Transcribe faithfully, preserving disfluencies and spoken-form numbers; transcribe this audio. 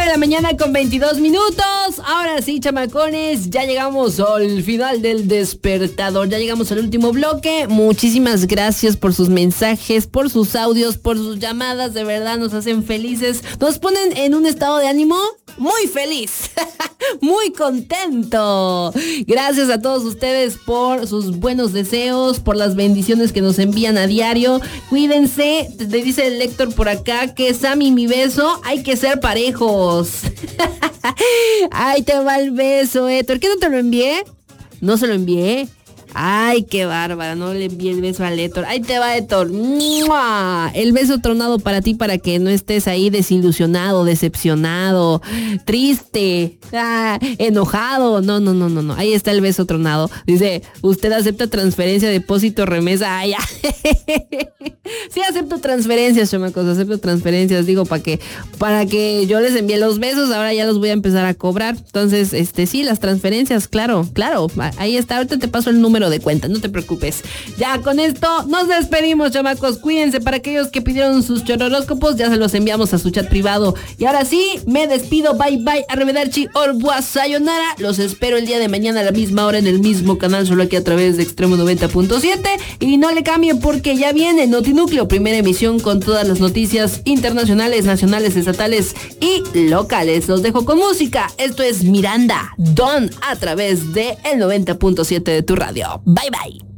de la mañana con veintidós minutos. Ahora sí, chamacones, ya llegamos al final del despertador. Ya llegamos al último bloque. Muchísimas gracias por sus mensajes, por sus audios, por sus llamadas. De verdad nos hacen felices. Nos ponen en un estado de ánimo muy feliz. Muy contento. Gracias a todos ustedes por sus buenos deseos, por las bendiciones que nos envían a diario. Cuídense. Te dice el Héctor por acá que Sammy, mi beso, hay que ser parejos. Ay, te va el beso, Héctor. ¿Qué no te lo envié? ¿No se lo envié? Ay, qué bárbara, no le envié el beso al Héctor. Ahí te va, Héctor. ¡Mua! El beso tronado para ti, para que no estés ahí desilusionado, decepcionado, triste, ah, enojado. No, no, no, no, no. Ahí está el beso tronado. Dice, ¿usted acepta transferencia, depósito, remesa? Ay, ya. Sí, acepto transferencias, chamacos, acepto transferencias. Digo, para que, para que yo les envíe los besos, ahora ya los voy a empezar a cobrar. Entonces, este, sí, las transferencias, claro, claro. Ahí está, ahorita te paso el número de cuenta, no te preocupes. Ya con esto nos despedimos, chamacos. Cuídense. Para aquellos que pidieron sus chororóscopos, ya se los enviamos a su chat privado. Y ahora sí, me despido. Bye bye, arrivederci, au revoir, sayonara. Los espero el día de mañana a la misma hora en el mismo canal, solo aquí a través de Extremo noventa punto siete. Y no le cambien porque ya viene Notinúcleo, primera emisión con todas las noticias internacionales, nacionales, estatales y locales. Los dejo con música. Esto es Miranda Don a través de el noventa punto siete de tu radio. Bye bye.